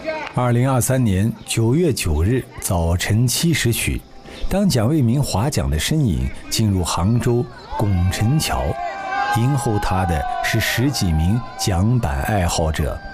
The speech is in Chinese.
2023年9月9日早晨7时许，当蒋卫民划桨的身影进入杭州拱辰桥，迎候他的是10几名桨板爱好者。